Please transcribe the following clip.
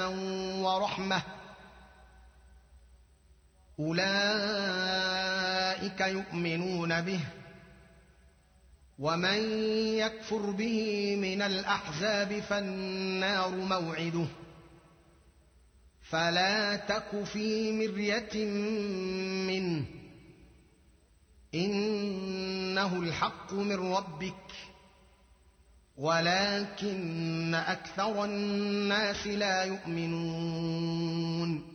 ورحمة أولئك يؤمنون به ومن يكفر به من الأحزاب فالنار موعده فلا تك في مرية منه إنه الحق من ربك ولكن أكثر الناس لا يؤمنون